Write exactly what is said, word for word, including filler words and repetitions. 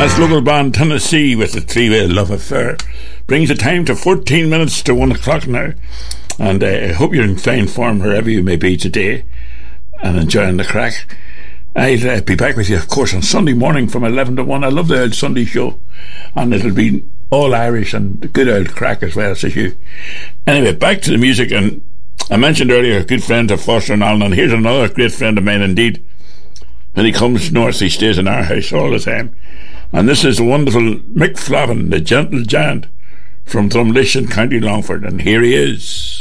That's local band Tennessee with the three-way love affair. Brings the time to fourteen minutes to one o'clock now. And uh, I hope you're in fine form wherever you may be today and enjoying the crack. I'll uh, be back with you, of course, on Sunday morning from eleven to one. I love the old Sunday show. And it'll be all Irish and good old crack as well, says you. Anyway, back to the music. And I mentioned earlier a good friend of Foster and Allen. And here's another great friend of mine indeed. When he comes north, he stays in our house all the time. And this is the wonderful Mick Flavin, the gentle giant from Drumlish in County Longford. And here he is.